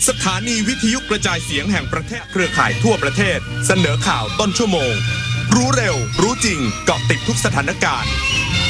สถานีวิทยุกระจายเสียงแห่งประเทศเครือข่ายทั่วประเทศเสนอข่าวต้นชั่วโมงรู้เร็วรู้จริงเกาะติดทุกสถานการณ์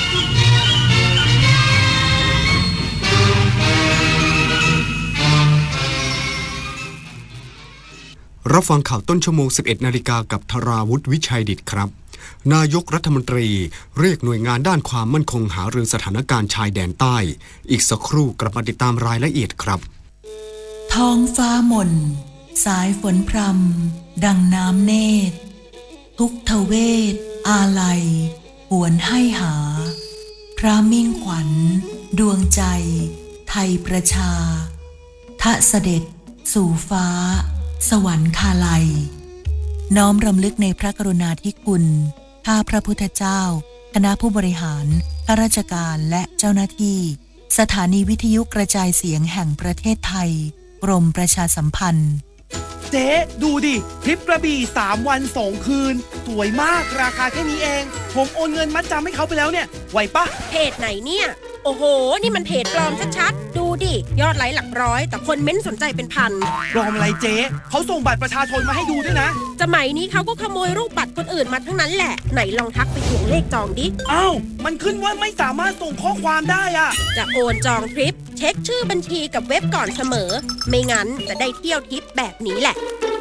รับฟังข่าวต้นชั่วโมง 11 นาฬิกากับธราวุฒิวิชัยดิษฐ์ครับนายกรัฐมนตรีเรียกหน่วยงานด้านความมั่นคงหารือสถานการณ์ชายแดนใต้อีกสักครู่กลับมาติดตามรายละเอียดครับท้องฟ้าหม่นสายฝนพรำดังน้ำเนตรทุกทเวทอาลัยหวนให้หาพระมิ่งขวัญดวงใจไทยประชาทะเสด็จสู่ฟ้าสวรรคาลัยน้อมรำลึกในพระกรุณาธิคุณข้าพระพุทธเจ้าคณะผู้บริหารข้าราชการและเจ้าหน้าที่สถานีวิทยุกระจายเสียงแห่งประเทศไทยกรมประชาสัมพันธ์เจ๊ดูดิทริปกระบี่3 วัน 2 คืนสวยมากราคาแค่นี้เองผมโอนเงินมัดจำให้เขาไปแล้วเนี่ยไหวปะเพจไหนเนี่ยโอ้โหนี่มันเพจปลอมชัดๆดูดิยอดไลค์หลักร้อยแต่คนเม้นสนใจเป็นพันปลอมอะไรเจ๊เขาส่งบัตรประชาชนมาให้ดูด้วยนะสมัยนี้เขาก็ขโมยรูปบัตรคนอื่นมาทั้งนั้นแหละไหนลองทักไปทวงเลขจองดิอ้าวมันขึ้นว่าไม่สามารถส่งข้อความได้อะจะโอนจองทริปเช็คชื่อบัญชีกับเว็บก่อนเสมอไม่งั้นจะได้เที่ยวทริปแบบนี้แหละ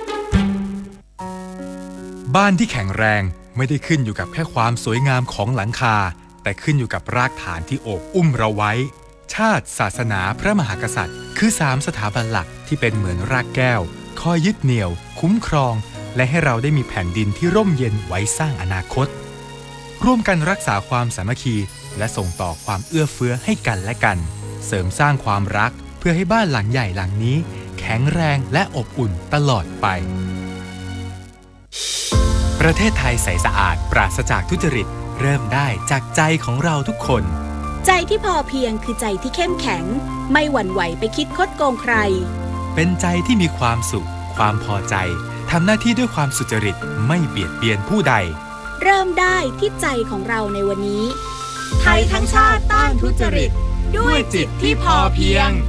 บ้านที่แข็งแรงไม่ได้ขึ้นอยู่กับแค่ความสวยงามของหลังคาแต่ขึ้นอยู่กับรากฐานที่โอบอุ้มเราไว้ชาติศาสนาพระมหากษัตริย์คือ3สถาบันหลักที่เป็นเหมือนรากแก้วคอยยึดเหนี่ยวคุ้มครองและให้เราได้มีแผ่นดินที่ร่มเย็นไว้สร้างอนาคตร่วมกันรักษาความสามัคคีและส่งต่อความเอื้อเฟื้อให้กันและกันเสริมสร้างความรักเพื่อให้บ้านหลังใหญ่หลังนี้แข็งแรงและอบอุ่นตลอดไปประเทศไทยใสสะอาดปราศจากทุจริตเริ่มได้จากใจของเราทุกคนใจที่พอเพียงคือใจที่เข้มแข็งไม่หวั่นไหวไปคิดคดโกงใครเป็นใจที่มีความสุขความพอใจทำหน้าที่ด้วยความสุจริตไม่เบียดเบียนผู้ใดเริ่มได้ที่ใจของเราในวันนี้ไทยทั้งชาติต้านทุจริตด้วยจิตที่พอเพียง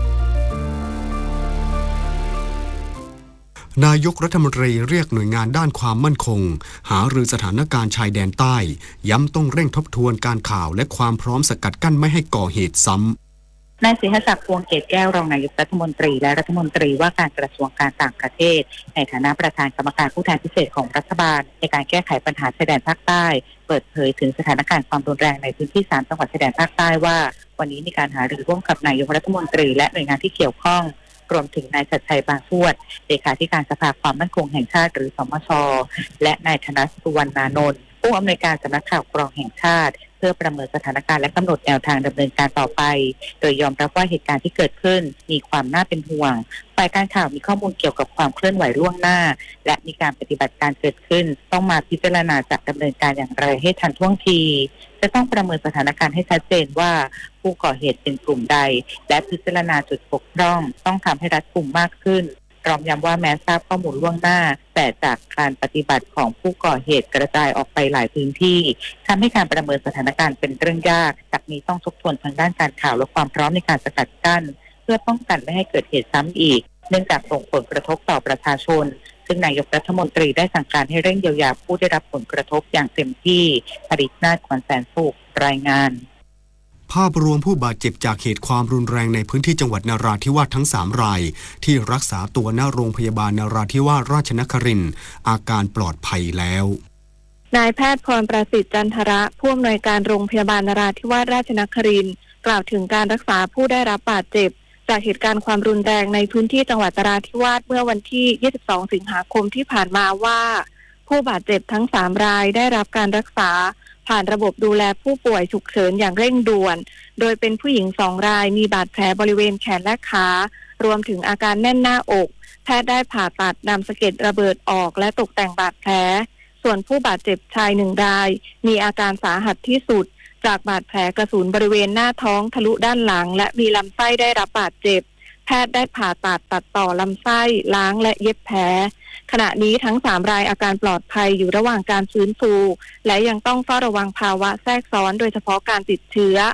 นายกรัฐมนตรีเรียกหน่วยงานด้านความมั่นคงหารือสถานการณ์ชายแดนใต้ย้ำต้องเร่งทบทวนการข่าวและความพร้อมสกัดกั้นไม่ให้ก่อเหตุซ้ำนายศิรศักดิ์ พวงเกตแก้วรองนายกรัฐมนตรีและรัฐมนตรีว่าการกระทรวงการต่างประเทศในฐานะประธานกรรมการผู้แทนพิเศษของรัฐบาลในการแก้ไขปัญหาชายแดนภาคใต้เปิดเผยถึงสถานการณ์ความรุนแรงในพื้นที่3 จังหวัดชายแดนภาคใต้ว่าวันนี้มีการหารือร่วมกับนายกรัฐมนตรีและหน่วยงานที่เกี่ยวข้องรวมถึงนายชัดชัยบางพวดเลขาธิการสภาความมั่นคงแห่งชาติหรือสมช.และนายธนสุวรรณานนท์ผู้อำนวยการสำนักข่าวกรองแห่งชาติเพื่อประเมินสถานการณ์และกำหนดแนวทางดำเนินการต่อไปโดยยอมรับว่าเหตุการณ์ที่เกิดขึ้นมีความน่าเป็นห่วงฝ่ายการข่าวมีข้อมูลเกี่ยวกับความเคลื่อนไหวล่วงหน้าและมีการปฏิบัติการเกิดขึ้นต้องมาพิจารณาจะดำเนินการอย่างไรให้ทันท่วงทีจะต้องประเมินสถานการณ์ให้ชัดเจนว่าผู้ก่อเหตุเป็นกลุ่มใดและพิจารณาจุดบกพร่องต้องทำให้รัดกุมมากขึ้นพร้อมย้ำว่าแม้ทราบข้อมูลล่วงหน้าแต่จากการปฏิบัติของผู้ก่อเหตุกระจายออกไปหลายพื้นที่ทำให้การประเมินสถานการณ์เป็นเรื่องยากจากนี้ต้องทบทวนทางด้านการข่าวและความพร้อมในการสกัดกั้นเพื่อป้องกันไม่ให้เกิดเหตุซ้ำอีกเนื่องจากส่งผลกระทบต่อประชาชนซึ่งนายกรัฐมนตรีได้สั่งการให้เร่งเยียวยาผู้ได้รับผลกระทบอย่างเต็มที่ผลิตนาถ ขวัญแสนสุขรายงานภาพรวมผู้บาดเจ็บจากเหตุความรุนแรงในพื้นที่จังหวัดนราธิวาสทั้ง3 รายที่รักษาตัวณโรงพยาบาลนราธิวาสราชนครินทร์อาการปลอดภัยแล้วนายแพทย์พรประสิทธิ์จันทระผู้อำนวยการโรงพยาบาลนราธิวาสราชนครินทร์กล่าวถึงการรักษาผู้ได้รับบาดเจ็บจากเหตุการณ์ความรุนแรงในพื้นที่จังหวัดนราธิวาสเมื่อวันที่22 สิงหาคมที่ผ่านมาว่าผู้บาดเจ็บทั้ง3 รายได้รับการรักษาผ่านระบบดูแลผู้ป่วยฉุกเฉินอย่างเร่งด่วนโดยเป็นผู้หญิง2 รายมีบาดแผลบริเวณแขนและขารวมถึงอาการแน่นหน้าอกแพทย์ได้ผ่าตัดนำสะเก็ดระเบิดออกและตกแต่งบาดแผลส่วนผู้บาดเจ็บชาย1 รายมีอาการสาหัสที่สุดจากบาดแผลกระสุนบริเวณหน้าท้องทะลุด้านหลังและมีลำไส้ได้รับบาดเจ็บแพทย์ได้ผ่าตัดต่อลำไส้ล้างและเย็บแผลขณะนี้ทั้ง3 รายอาการปลอดภัยอยู่ระหว่างการฟื้นฟูและยังต้องเฝ้าระวังภาวะแทรกซ้อนโดยเฉพาะการติดเชื้อ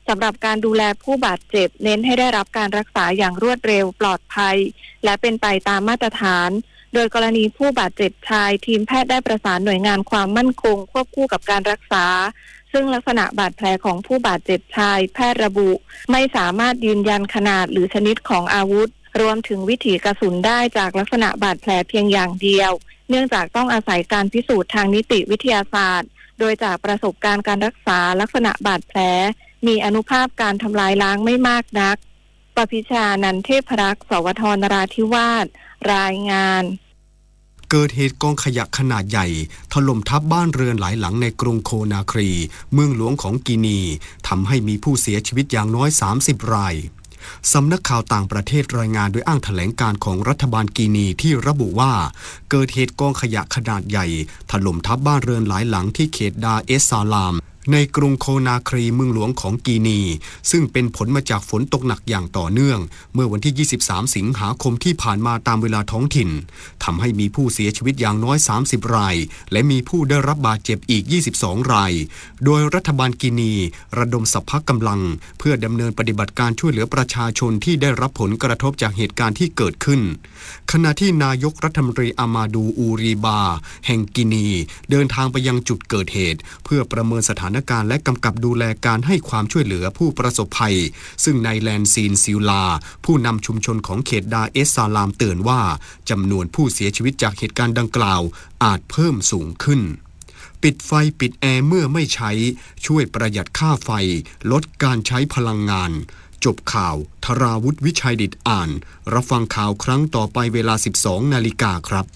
สำหรับการดูแลผู้บาดเจ็บเน้นให้ได้รับการรักษาอย่างรวดเร็วปลอดภัยและเป็นไปตามมาตรฐานโดยกรณีผู้บาดเจ็บชายทีมแพทย์ได้ประสานหน่วยงานความมั่นคงควบคู่กับการรักษาซึ่งลักษณะบาดแผลของผู้บาดเจ็บชายแพทย์ระบุไม่สามารถยืนยันขนาดหรือชนิดของอาวุธรวมถึงวิถีกระสุนได้จากลักษณะบาดแผลเพียงอย่างเดียวเนื่องจากต้องอาศัยการพิสูจน์ทางนิติวิทยาศาสตร์โดยจากประสบการณ์การรักษาลักษณะบาดแผลมีอานุภาพการทำลายล้างไม่มากนักปพิชานันเทพรักษ์สวทนราธิวาสรายงานเกิดเหตุกองขยะขนาดใหญ่ถล่มทับบ้านเรือนหลายหลังในกรุงโคนาครีเมืองหลวงของกินีทำให้มีผู้เสียชีวิตอย่างน้อย30 รายสำนักข่าวต่างประเทศรายงานโดยอ้างแถลงการของรัฐบาลกินีที่ระบุว่าเกิดเหตุกองขยะขนาดใหญ่ถล่มทับบ้านเรือนหลายหลังที่เขตดาเอสซาลามในกรุงโคนาครีเมืองหลวงของกีนีซึ่งเป็นผลมาจากฝนตกหนักอย่างต่อเนื่องเมื่อวันที่23สิงหาคมที่ผ่านมาตามเวลาท้องถิ่นทำให้มีผู้เสียชีวิตอย่างน้อย30 รายและมีผู้ได้รับบาดเจ็บอีก22 รายโดยรัฐบาลกีนีระดมสรรพกำลังเพื่อดำเนินปฏิบัติการช่วยเหลือประชาชนที่ได้รับผลกระทบจากเหตุการณ์ที่เกิดขึ้นขณะที่นายกรัฐมนตรีอามาดูอูรีบาแห่งกินีเดินทางไปยังจุดเกิดเหตุเพื่อประเมินสถานการณ์และกำกับดูแลการให้ความช่วยเหลือผู้ประสบภัยซึ่งนายแลนซีนซิลาผู้นำชุมชนของเขตดาเอสซาลามเตือนว่าจำนวนผู้เสียชีวิตจากเหตุการณ์ดังกล่าวอาจเพิ่มสูงขึ้นปิดไฟปิดแอร์เมื่อไม่ใช้ช่วยประหยัดค่าไฟลดการใช้พลังงานจบข่าวธราวุฒิวิชัยดิษฐ์อ่านรับฟังข่าวครั้งต่อไปเวลา 12 นาฬิกาครับ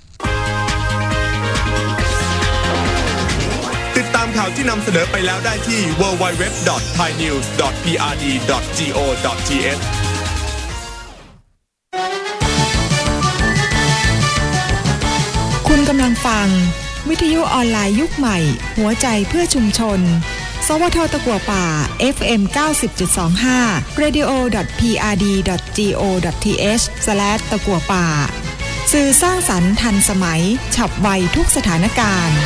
ติดตามข่าวที่นำเสนอไปแล้วได้ที่ www.thainews.prd.go.th คุณกำลังฟังวิทยุออนไลน์ยุคใหม่หัวใจเพื่อชุมชนสวทตะกั่วป่า FM 90.25 radio.prd.go.th/ ตะกั่วป่าสื่อสร้างสรรค์ทันสมัยฉับไวทุกสถานการณ์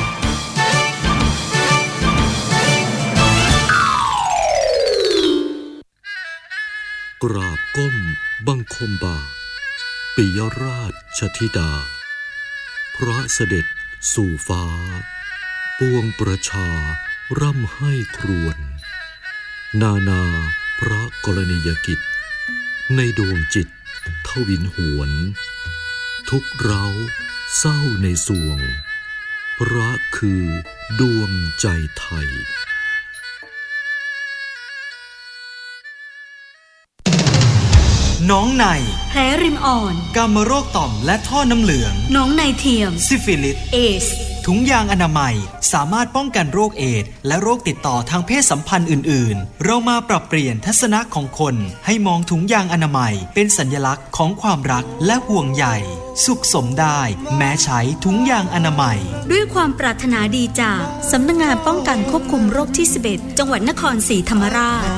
กราบก้มบังคมบาทปิยราชธิดาพระเสด็จสู่ฟ้าปวงประชาร่ำให้ครวญนานาพระกรณียกิจในดวงจิตทวินหวนทุกเร้าเศร้าในสวงพระคือดวงใจไทยน้องในแผลริมอ่อนกามโรคต่อมและท่อน้ำเหลืองน้องในเทียมซิฟิลิสเอดส์ถุงยางอนามัยสามารถป้องกันโรคเอดส์และโรคติดต่อทางเพศสัมพันธ์อื่นๆเรามาปรับเปลี่ยนทัศนะของคนให้มองถุงยางอนามัยเป็นสัญลักษณ์ของความรักและห่วงใยสุขสมได้แม้ใช้ถุงยางอนามัยด้วยความปรารถนาดีจากสำนักงานป้องกันควบคุมโรคที่11จังหวัดนครศรีธรรมราช